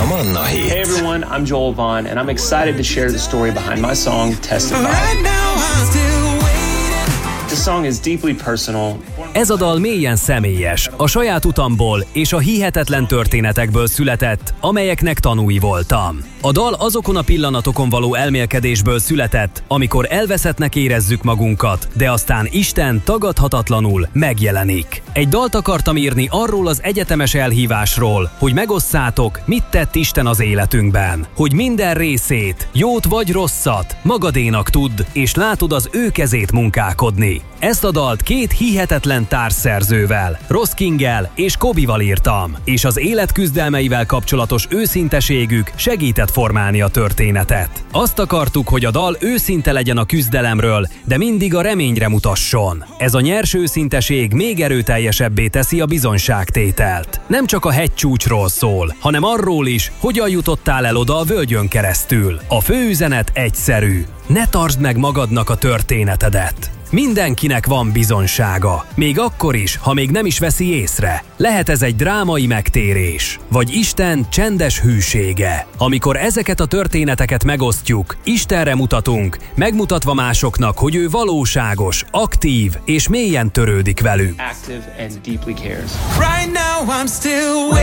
a Manna Hit. Hey everyone, I'm Joel Vaughn, and I'm excited to share the story behind my song, Testify. This song is deeply personal. Ez a dal mélyen személyes, a saját utamból és a hihetetlen történetekből született, amelyeknek tanúi voltam. A dal azokon a pillanatokon való elmélkedésből született, amikor elveszettnek érezzük magunkat, de aztán Isten tagadhatatlanul megjelenik. Egy dalt akartam írni arról az egyetemes elhívásról, hogy megosszátok, mit tett Isten az életünkben. Hogy minden részét, jót vagy rosszat, magadénak tudd, és látod az ő kezét munkálkodni. Ezt a dalt két hihetetlen társszerzővel, Ross Kinggel és Kobival írtam, és az élet küzdelmeivel kapcsolatos őszinteségük segített formálni a történetet. Azt akartuk, hogy a dal őszinte legyen a küzdelemről, de mindig a reményre mutasson. Ez a nyers őszinteség még erőteljesebbé teszi a bizonyságtételt. Nem csak a hegycsúcsról szól, hanem arról is, hogyan jutottál el oda a völgyön keresztül. A fő üzenet egyszerű. Ne tartsd meg magadnak a történetedet. Mindenkinek van bizonysága, még akkor is, ha még nem is veszi észre. Lehet ez egy drámai megtérés, vagy Isten csendes hűsége. Amikor ezeket a történeteket megosztjuk, Istenre mutatunk, megmutatva másoknak, hogy ő valóságos, aktív és mélyen törődik velük. Active and deeply cares. Right now I'm still